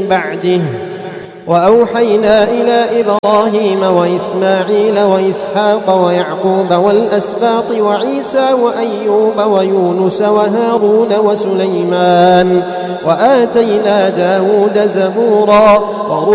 بعده. وأوحينا إلى إبراهيم وإسماعيل وإسحاق ويعقوب والأسباط وعيسى وأيوب ويونس وهارون وسليمان وآتينا داود زبورا